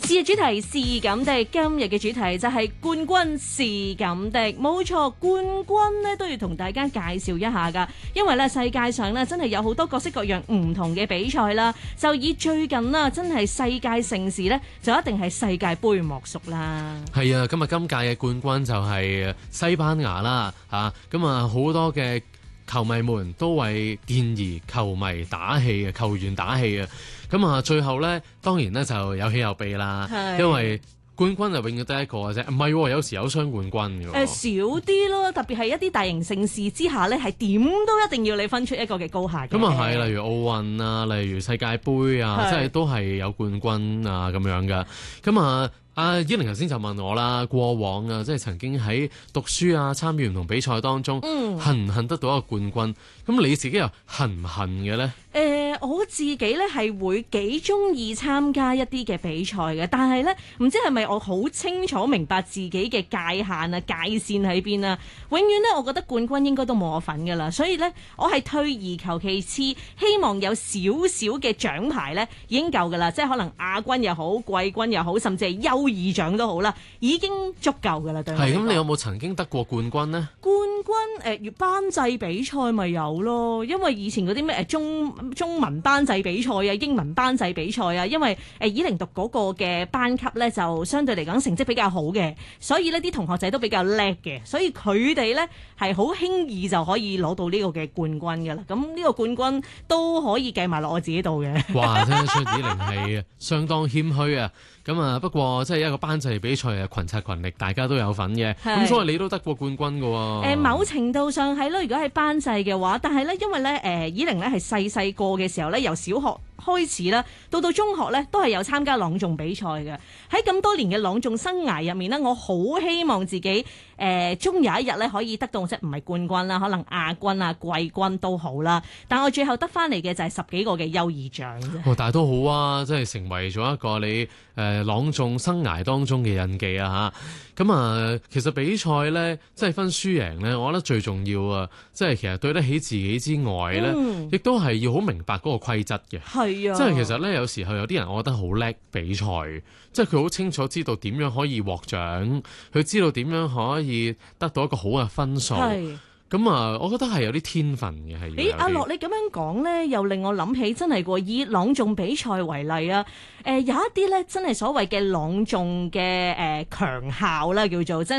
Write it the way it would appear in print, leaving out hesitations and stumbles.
是嘅主題是咁的，今日嘅主題就係冠軍是咁的，冇錯，冠軍咧都要同大家介紹一下噶，因為咧世界上咧真係有好多各式各樣唔同嘅比賽啦，就以最近啦真係世界盛事咧，就一定係世界盃莫屬啦。 係啊，今屆嘅冠軍就係西班牙啦，咁啊好多嘅球迷們都為健兒球迷打氣嘅球員打氣啊！咁啊，最後咧當然咧就有喜有悲啦，因為冠軍就永遠得一個嘅啫，唔係有時有雙冠軍嘅。 少啲咯，特別係一啲大型盛事之下咧，係點都一定要你分出一個嘅高下嘅。 咁啊係，例如奧運啊，例如世界盃啊，即係都係有冠軍啊咁樣嘅。咁啊。依玲頭先就問我啦，過往啊，即係曾經喺讀書啊、參與唔同比賽當中，恨唔恨得到一個冠軍？咁你自己又恨唔恨嘅咧？ 我自己咧係會幾中意參加一啲嘅比賽嘅，但係咧唔知係咪我好清楚明白自己嘅界限啊、界線喺邊啊？永遠咧，我覺得冠軍應該都冇我份噶啦，所以咧我係退而求其次，希望有少少嘅獎牌咧已經夠噶啦，即係可能亞軍又好、季軍又好，甚至係優異獎都好啦，已經足夠噶啦。對我嚟講， 係咁，你有冇曾經得過冠軍呢？ 冠軍班際比賽咪有咯，因為以前嗰啲咩中文班際比賽啊、英文班際比賽啊，因為以玲讀嗰個嘅班級咧就相對嚟講成績比較好嘅，所以呢啲同學仔都比較叻嘅，所以佢哋咧係好輕易就可以攞到呢個嘅冠軍噶啦。咁呢個冠軍都可以計埋落我自己度嘅。哇！ 真係以玲係相當謙虛啊！咁啊，不過即係一個班際比賽啊，群策群力，大家都有份嘅。咁所以你都得過冠軍㗎喎。 某程度上係咯，如果係班際嘅話，但係咧，因為咧，以玲咧係細個嘅時候咧，由小學開始啦，到中學咧都係有參加朗誦比賽嘅。喺咁多年嘅朗誦生涯入面咧，我好希望自己終有一日咧可以得到即係唔係冠軍啦，可能亞軍啊、季軍都好啦。但我最後得翻嚟嘅就係10幾個嘅優異獎啫。 但係都好啊，即係成為咗一個你朗誦生涯當中嘅印記啊嚇。咁啊，其實比賽咧，即係分輸贏咧，我覺得最重要啊，即係其實對得起自己之外咧，亦都係要好明白嗰個規則嘅。係啊，即係其實咧，有時候有啲人我覺得好叻比賽，即係佢好清楚知道點樣可以獲獎，佢知道點樣可以得到一個好嘅分數。咁啊，我覺得係有啲天分嘅，係。 阿樂，你咁樣講咧，又令我諗起真係喎，以朗誦比賽為例啊，有一啲咧真係所謂嘅朗誦嘅強校啦，叫做真。